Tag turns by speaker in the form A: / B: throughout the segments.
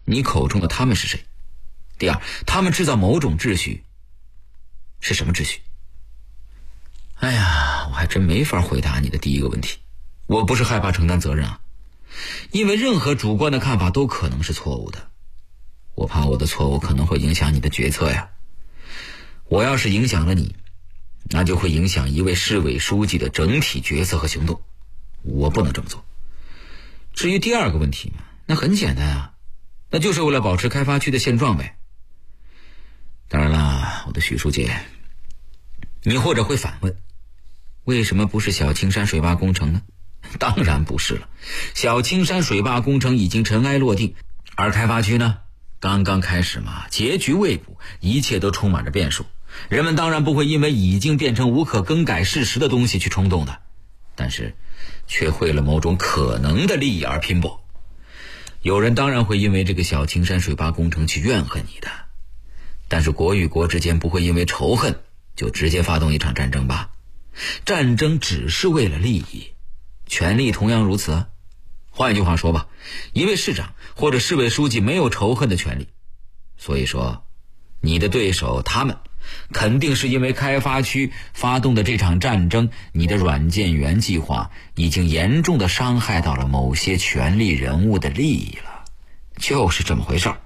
A: 你口中的他们是谁？第二，他们制造某种秩序是什么秩序？哎呀，我还真没法回答你的第一个问题。我不是害怕承担责任啊，因为任何主观的看法都可能是错误的。我怕我的错误可能会影响你的决策呀。我要是影响了你，那就会影响一位市委书记的整体决策和行动，我不能这么做。至于第二个问题嘛，那很简单啊，那就是为了保持开发区的现状呗。当然了，我的许书记，你或者会反问，为什么不是小青山水坝工程呢？当然不是了，小青山水坝工程已经尘埃落定，而开发区呢，刚刚开始嘛，结局未卜，一切都充满着变数。人们当然不会因为已经变成无可更改事实的东西去冲动的，但是却为了某种可能的利益而拼搏。有人当然会因为这个小青山水坝工程去怨恨你的，但是国与国之间不会因为仇恨就直接发动一场战争吧？战争只是为了利益，权力同样如此。换一句话说吧，一位市长或者市委书记没有仇恨的权利，所以说你的对手他们肯定是因为开发区发动的这场战争，你的软件园计划已经严重的伤害到了某些权力人物的利益了，就是这么回事儿。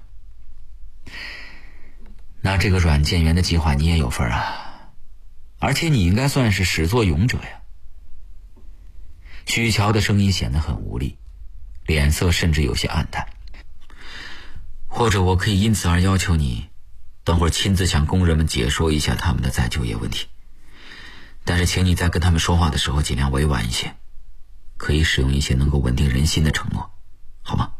A: 那这个软件园的计划你也有份啊，而且你应该算是始作俑者呀。许乔的声音显得很无力，脸色甚至有些暗淡。或者我可以因此而要求你等会儿亲自向工人们解说一下他们的再就业问题，但是请你在跟他们说话的时候尽量委婉一些，可以使用一些能够稳定人心的承诺，好吗？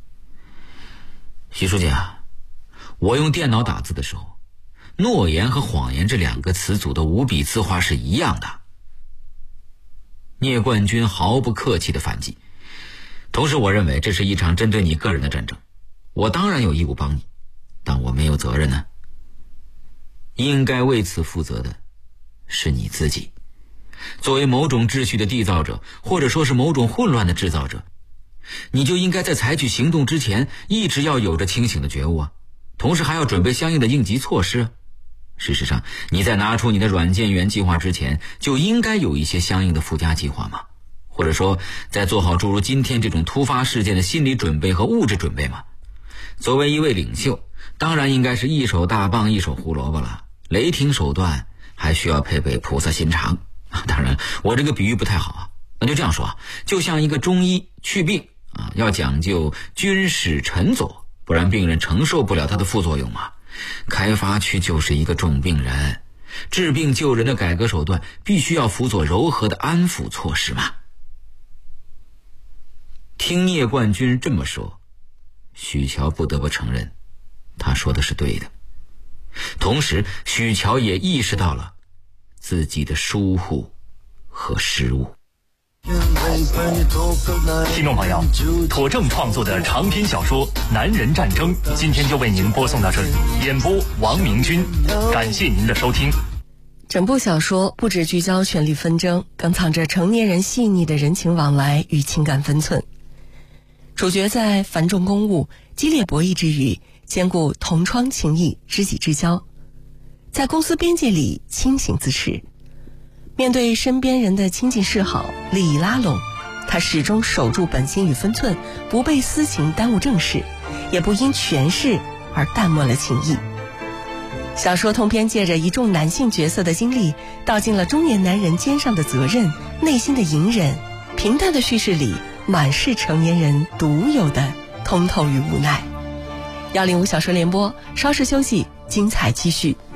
A: 徐书记啊，我用电脑打字的时候，诺言和谎言这两个词组的五笔字画是一样的。聂冠军毫不客气地反击，同时我认为这是一场针对你个人的战争，我当然有义务帮你，但我没有责任呢。应该为此负责的是你自己。作为某种秩序的缔造者，或者说是某种混乱的制造者，你就应该在采取行动之前一直要有着清醒的觉悟啊，同时还要准备相应的应急措施啊。事实上，你在拿出你的软件园计划之前，就应该有一些相应的附加计划嘛，或者说在做好诸如今天这种突发事件的心理准备和物质准备嘛。作为一位领袖，当然应该是一手大棒一手胡萝卜了，雷霆手段还需要配备菩萨心肠。当然我这个比喻不太好啊，那就这样说啊，就像一个中医去病啊，要讲究君使臣佐，不然病人承受不了它的副作用嘛。开发区就是一个重病人，治病救人的改革手段必须要辅佐柔和的安抚措施嘛。听聂冠军这么说，许乔不得不承认他说的是对的，同时许乔也意识到了自己的疏忽和失误。
B: 听众朋友，妥正创作的长篇小说《男人战争》今天就为您播送到这里，演播王明军，感谢您的收听。
C: 整部小说不只聚焦权力纷争，更藏着成年人细腻的人情往来与情感分寸。主角在繁重公务、激烈博弈之余，兼顾同窗情谊、知己之交，在公司边界里清醒自持。面对身边人的亲近示好、利益拉拢，他始终守住本心与分寸，不被私情耽误正事，也不因权势而淡漠了情谊。小说通篇借着一众男性角色的经历，道尽了中年男人肩上的责任、内心的隐忍。平淡的叙事里满是成年人独有的通透与无奈。105小说联播，稍事休息，精彩继续。